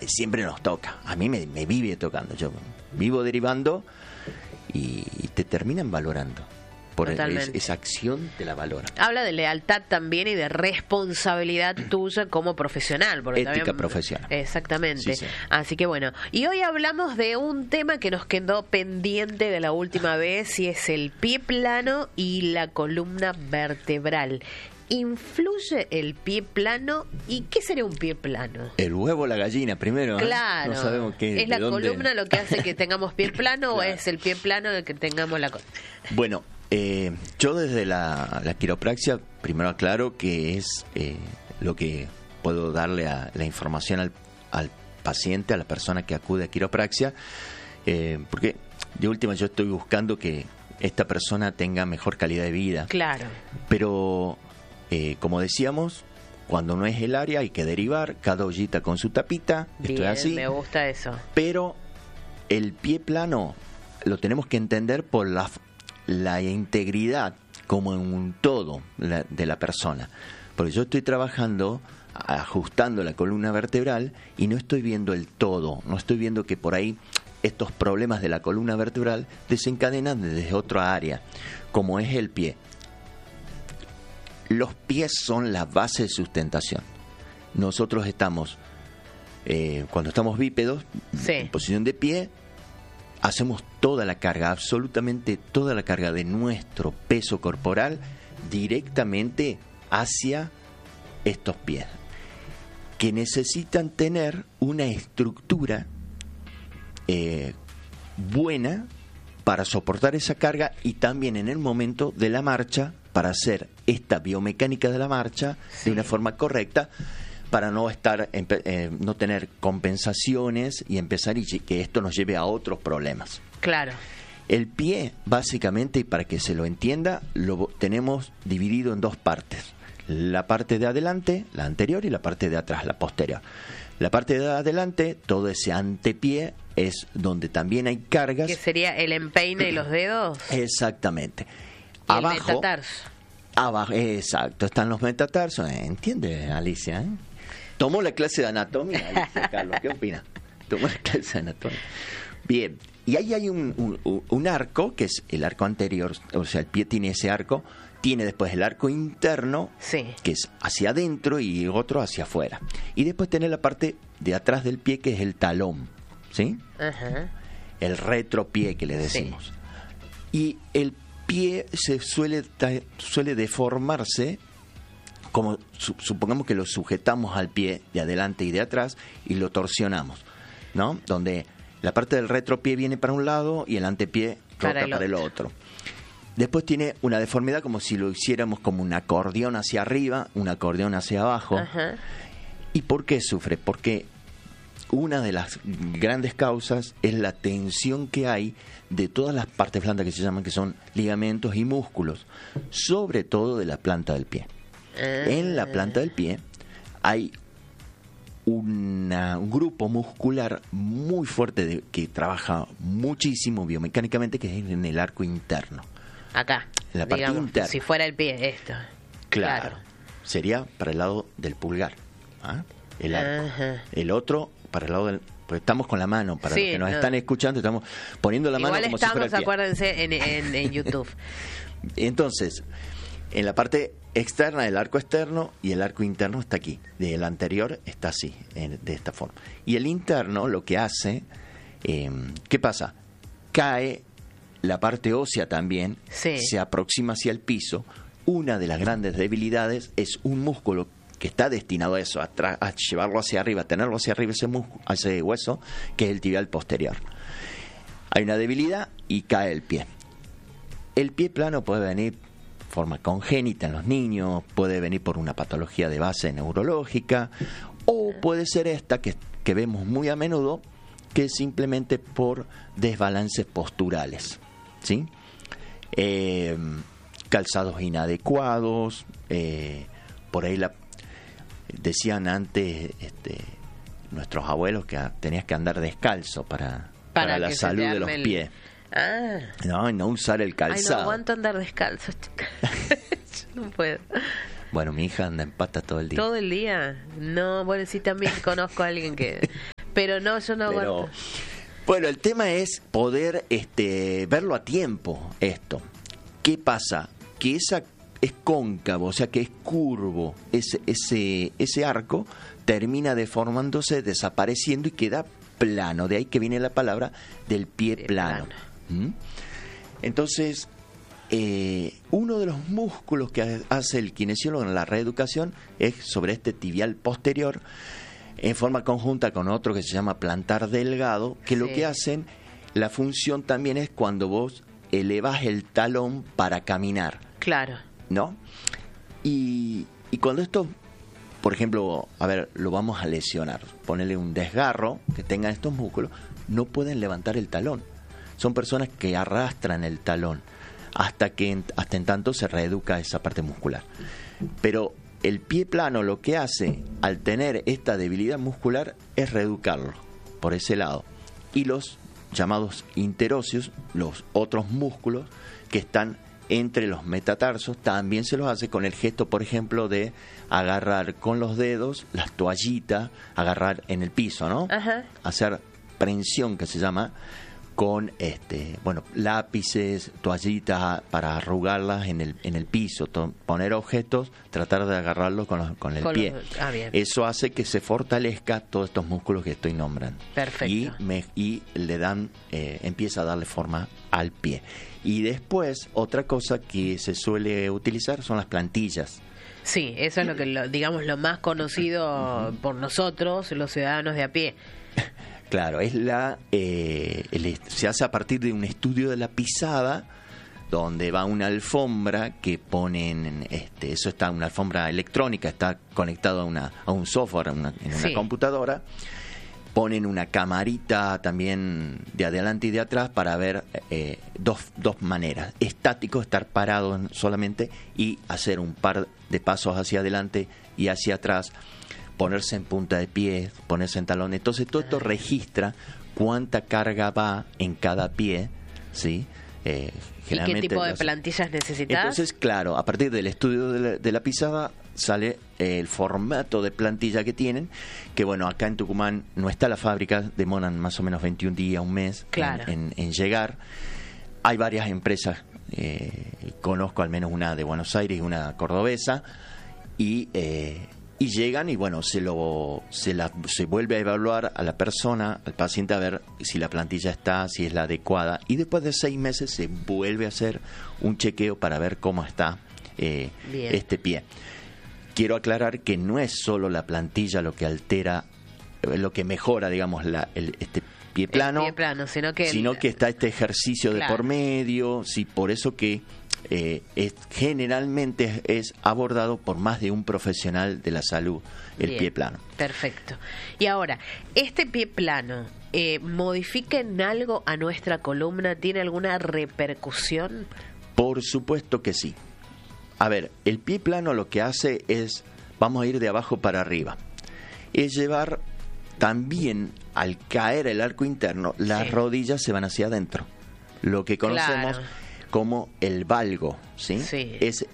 siempre nos toca. A mí me vive tocando. Yo vivo derivando y te terminan valorando. Por esa acción te la valora. Habla de lealtad también y de responsabilidad tuya como profesional. Porque Ética también, profesional. Exactamente. Sí. Así que bueno, y hoy hablamos de un tema que nos quedó pendiente de la última vez, y es el pie plano y la columna vertebral. ¿Influye el pie plano? ¿Y qué sería un pie plano? El huevo o la gallina primero. Claro. No sabemos qué. ¿Es la columna lo que hace que tengamos pie plano? Claro. ¿O es el pie plano el que tengamos la columna? Bueno, yo desde la quiropraxia, primero aclaro que es lo que puedo darle la información al paciente, a la persona que acude a quiropraxia, porque de última yo estoy buscando que esta persona tenga mejor calidad de vida. Claro. Pero, como decíamos, cuando no es el área hay que derivar, cada ollita con su tapita. Bien, esto es así. me gusta eso. Pero el pie plano lo tenemos que entender por la integridad como en un todo de la persona. Porque yo estoy trabajando, ajustando la columna vertebral y no estoy viendo el todo, no estoy viendo que por ahí estos problemas de la columna vertebral desencadenan desde otra área, como es el pie. Los pies son la base de sustentación. Nosotros estamos, cuando estamos bípedos, en posición de pie, hacemos toda la carga, absolutamente toda la carga de nuestro peso corporal directamente hacia estos pies, que necesitan tener una estructura buena para soportar esa carga, y también en el momento de la marcha, para hacer esta biomecánica de la marcha de una forma correcta, para no estar no tener compensaciones y empezar y que esto nos lleve a otros problemas. Claro. El pie, básicamente, y para que se lo entienda, lo tenemos dividido en dos partes. La parte de adelante, la anterior, y la parte de atrás, la posterior. La parte de adelante, todo ese antepié, es donde también hay cargas. ¿Qué sería el empeine y los dedos? Exactamente. Y abajo, el metatarso. Abajo, exacto, están los metatarsos. ¿Entiende, Alicia? Tomó la clase de anatomía, Alicia, Carlos. ¿Qué opina? Tomó la clase de anatomía. Bien, y ahí hay un arco, que es el arco anterior, o sea, el pie tiene ese arco, tiene después el arco interno, que es hacia adentro, y otro hacia afuera. Y después tiene la parte de atrás del pie, que es el talón, ¿sí? Ajá. El retropié, que le decimos. Y el pie se suele deformarse, como supongamos que lo sujetamos al pie de adelante y de atrás y lo torsionamos, ¿no? Donde la parte del retropié viene para un lado y el antepié rota para el otro. Después tiene una deformidad como si lo hiciéramos como un acordeón hacia arriba, un acordeón hacia abajo. Ajá. ¿Y por qué sufre? Porque una de las grandes causas es la tensión que hay de todas las partes blandas que se llaman, que son ligamentos y músculos, sobre todo de la planta del pie. En la planta del pie hay un grupo muscular muy fuerte que trabaja muchísimo biomecánicamente, que es en el arco interno. Acá, en la parte interna. Si fuera el pie, esto. Claro. Sería para el lado del pulgar. El arco. Ajá. El otro para el lado del... Pues estamos con la mano, para los que nos están escuchando, estamos poniendo la mano como si fuera el pie. Acuérdense, en YouTube. Entonces, en la parte externa del arco externo, y el arco interno está aquí. El anterior está así, de esta forma. Y el interno lo que hace, ¿qué pasa? Cae la parte ósea también, se aproxima hacia el piso. Una de las grandes debilidades es un músculo que está destinado a eso, a llevarlo hacia arriba, a tenerlo hacia arriba ese hueso, que es el tibial posterior. Hay una debilidad y cae el pie. El pie plano puede venir de forma congénita en los niños, puede venir por una patología de base neurológica, o puede ser esta que vemos muy a menudo, que es simplemente por desbalances posturales, ¿sí? Calzados inadecuados, por ahí decían antes nuestros abuelos que tenías que andar descalzo para la salud de los pies. No usar el calzado. Ay, no aguanto andar descalzo, chica. No puedo. Bueno, mi hija anda en pata todo el día. ¿Todo el día? No, bueno, sí, también conozco a alguien que... Pero no, yo no Pero, aguanto. bueno, el tema es poder verlo a tiempo esto. ¿Qué pasa? Que esa es cóncavo, o sea que es curvo. Ese arco termina deformándose, desapareciendo y queda plano. De ahí que viene la palabra del pie plano. ¿Mm? Entonces, uno de los músculos que hace el kinesiólogo en la reeducación es sobre este tibial posterior, en forma conjunta con otro que se llama plantar delgado, que lo que hacen, la función también es cuando vos elevas el talón para caminar. Claro. ¿No? Y cuando esto, por ejemplo, a ver, lo vamos a lesionar, ponerle un desgarro, que tengan estos músculos, no pueden levantar el talón. Son personas que arrastran el talón hasta en tanto se reeduca esa parte muscular. Pero el pie plano lo que hace al tener esta debilidad muscular es reeducarlo por ese lado. Y los llamados interóseos, los otros músculos que están entre los metatarsos, también se los hace con el gesto, por ejemplo, de agarrar con los dedos las toallitas, agarrar en el piso, ¿no? Ajá. Hacer prensión, que se llama, con lápices, toallitas para arrugarlas en el piso, poner objetos, tratar de agarrarlos con el pie. Bien. Eso hace que se fortalezca todos estos músculos que estoy nombrando. Perfecto. Y le dan, empieza a darle forma al pie. Y después, otra cosa que se suele utilizar son las plantillas. Sí, eso es lo que, digamos, lo más conocido por nosotros, los ciudadanos de a pie. Claro, es se hace a partir de un estudio de la pisada, donde va una alfombra que ponen, eso está, una alfombra electrónica, está conectado a un software, en una computadora. Ponen una camarita también de adelante y de atrás para ver dos maneras. Estático, estar parado solamente, y hacer un par de pasos hacia adelante y hacia atrás, ponerse en punta de pie, ponerse en talón. Entonces todo esto registra cuánta carga va en cada pie, ¿sí? ¿Y qué tipo de plantillas necesitas? Entonces, claro, a partir del estudio de la pisada sale el formato de plantilla que tienen, que bueno, acá en Tucumán no está la fábrica, demoran más o menos 21 días, un mes en llegar. Hay varias empresas, conozco al menos una de Buenos Aires y una cordobesa, y llegan y bueno, se vuelve a evaluar a la persona, al paciente, a ver si la plantilla está, si es la adecuada, y después de 6 meses se vuelve a hacer un chequeo para ver cómo está este pie. Quiero aclarar que no es solo la plantilla lo que altera, lo que mejora, digamos, este pie plano, sino que está este ejercicio de por medio, sí, por eso que generalmente es abordado por más de un profesional de la salud, el pie plano. Perfecto. Y ahora, ¿este pie plano modifica en algo a nuestra columna? ¿Tiene alguna repercusión? Por supuesto que sí. A ver, el pie plano lo que hace es, vamos a ir de abajo para arriba, es llevar también, al caer el arco interno, las rodillas se van hacia adentro, lo que conocemos como el valgo, ¿sí? Es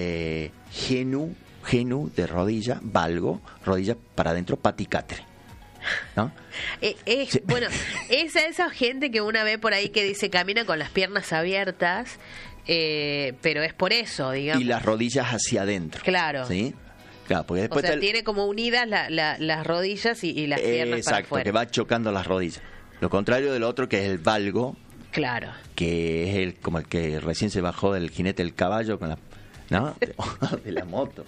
genu de rodilla, valgo, rodilla para adentro, paticatre, ¿no? Bueno, esa gente que una ve por ahí que dice camina con las piernas abiertas, pero es por eso, digamos. Y las rodillas hacia adentro. Claro. ¿Sí? Claro, porque después tiene como unidas las rodillas y las piernas para afuera. Exacto, que va chocando las rodillas. Lo contrario del otro, que es el valgo. Claro. Que es como el que recién se bajó del jinete del caballo con ¿no? de la moto.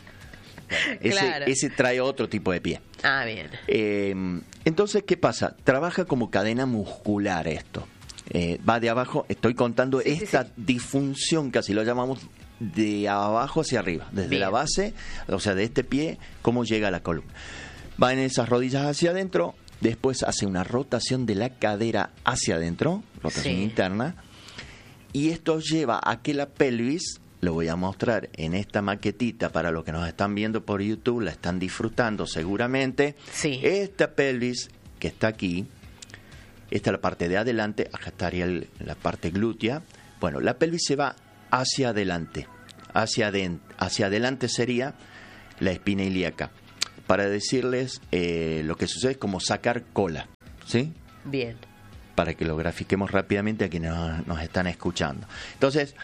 Ese trae otro tipo de pie. Ah, bien. Entonces, ¿qué pasa? Trabaja como cadena muscular esto. Va de abajo, estoy contando esta disfunción, casi lo llamamos, de abajo hacia arriba, desde la base, o sea, de este pie, cómo llega a la columna. Va en esas rodillas hacia adentro, después hace una rotación de la cadera hacia adentro, rotación interna, y esto lleva a que la pelvis, lo voy a mostrar en esta maquetita para los que nos están viendo por YouTube, la están disfrutando seguramente. Esta pelvis que está aquí, esta es la parte de adelante, acá estaría la parte glútea. Bueno, la pelvis se va hacia adelante. Hacia adelante sería la espina ilíaca. Para decirles, lo que sucede es como sacar cola. ¿sí? Bien. Para que lo grafiquemos rápidamente a quienes nos están escuchando. Entonces,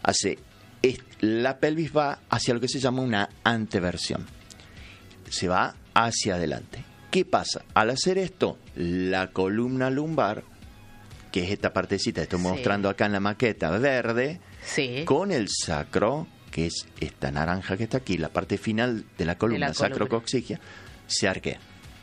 la pelvis va hacia lo que se llama una anteversión. Se va hacia adelante. ¿Qué pasa? Al hacer esto, la columna lumbar, que es esta partecita que estoy mostrando acá en la maqueta verde, con el sacro, que es esta naranja que está aquí, la parte final de la columna, sacrocoxígea, se arquea.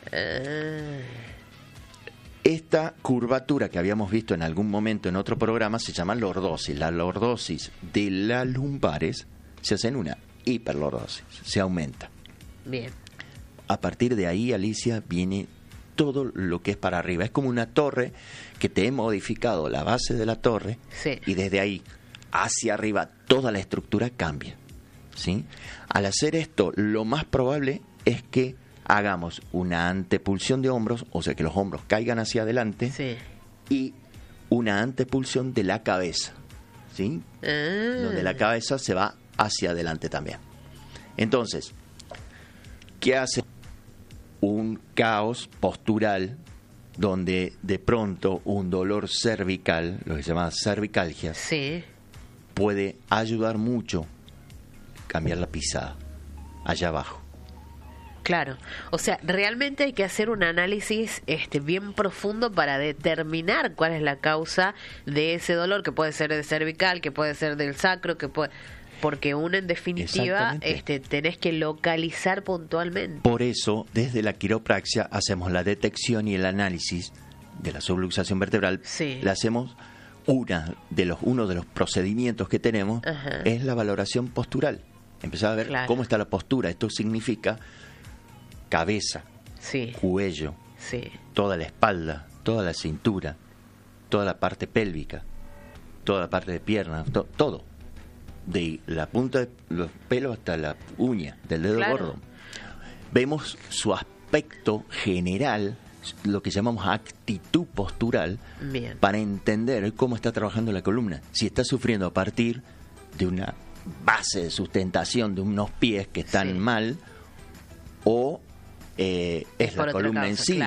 Esta curvatura que habíamos visto en algún momento en otro programa se llama lordosis. La lordosis de las lumbares se hace en una hiperlordosis, se aumenta. Bien. A partir de ahí, Alicia, viene todo lo que es para arriba. Es como una torre que te he modificado la base de la torre, y desde ahí hacia arriba toda la estructura cambia, ¿sí? Al hacer esto, lo más probable es que hagamos una antepulsión de hombros, o sea, que los hombros caigan hacia adelante, y una antepulsión de la cabeza, ¿sí? Donde la cabeza se va hacia adelante también. Entonces, ¿qué hace? Un caos postural donde de pronto un dolor cervical, lo que se llama cervicalgia, puede ayudar mucho a cambiar la pisada allá abajo. Claro, o sea, realmente hay que hacer un análisis bien profundo para determinar cuál es la causa de ese dolor, que puede ser del cervical, que puede ser del sacro, que puede... Porque uno, en definitiva, tenés que localizar puntualmente. Por eso, desde la quiropraxia, hacemos la detección y el análisis de la subluxación vertebral. La hacemos, uno de los procedimientos que tenemos es la valoración postural. Empezar a ver cómo está la postura. Esto significa cabeza, cuello, toda la espalda, toda la cintura, toda la parte pélvica, toda la parte de piernas, todo. De la punta de los pelos hasta la uña del dedo gordo. Vemos su aspecto general, lo que llamamos actitud postural, para entender cómo está trabajando la columna. Si está sufriendo a partir de una base de sustentación de unos pies que están mal, o es la columna en sí.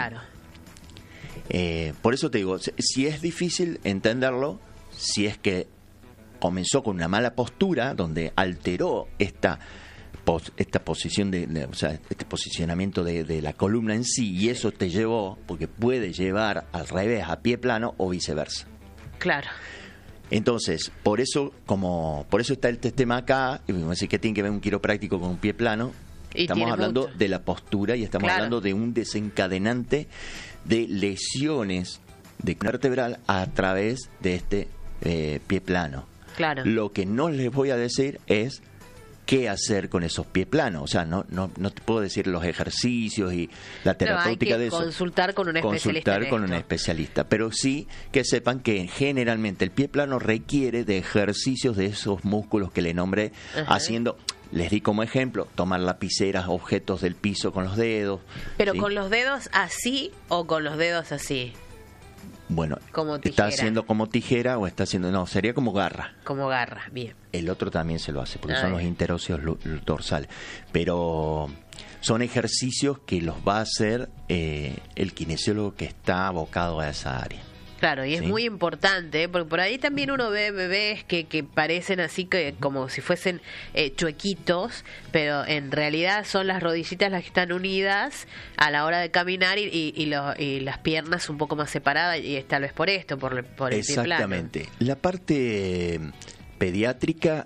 Por eso te digo, si es difícil entenderlo, si es que comenzó con una mala postura donde alteró esta posición este posicionamiento de la columna en sí, y eso te llevó, porque puede llevar al revés a pie plano o viceversa. Claro. Entonces, por eso está este tema acá, y vamos a decir que tiene que ver un quiropráctico con un pie plano. Estamos hablando de la postura y estamos hablando de un desencadenante de lesiones de columna vertebral a través de este pie plano. Claro. Lo que no les voy a decir es qué hacer con esos pies planos. O sea, no te puedo decir los ejercicios y la terapéutica de eso. Consultar con un especialista. Pero sí que sepan que generalmente el pie plano requiere de ejercicios de esos músculos que le nombré, haciendo... Les di como ejemplo, tomar lapiceras, objetos del piso con los dedos. ¿Pero con los dedos así o con los dedos así? Bueno, como está haciendo como tijera o está haciendo... No, sería como garra. Como garra, bien. El otro también se lo hace, porque son los interóseos dorsales. Pero son ejercicios que los va a hacer el kinesiólogo que está abocado a esa área. Claro, y es muy importante, porque por ahí también uno ve bebés que parecen así que como si fuesen chuequitos, pero en realidad son las rodillitas las que están unidas a la hora de caminar y las piernas un poco más separadas, y es tal vez por esto, por el pie plano. Exactamente. La parte pediátrica,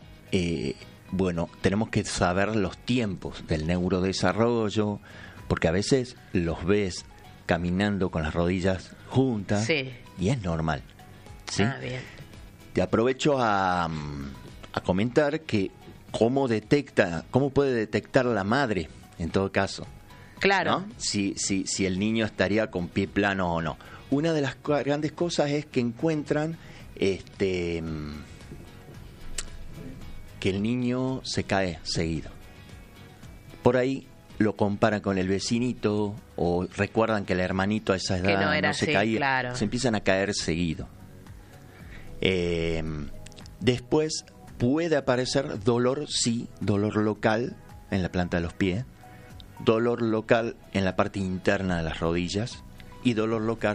tenemos que saber los tiempos del neurodesarrollo, porque a veces los ves caminando con las rodillas juntas. Y es normal, ¿sí? Bien. Te aprovecho a comentar que cómo puede detectar la madre, en todo caso. Claro. ¿No? Si el niño estaría con pie plano o no. Una de las grandes cosas es que encuentran que el niño se cae seguido. Por ahí lo comparan con el vecinito, o recuerdan que el hermanito a esa edad no se caía, se empiezan a caer seguido. Después puede aparecer dolor local en la planta de los pies, dolor local en la parte interna de las rodillas y dolor local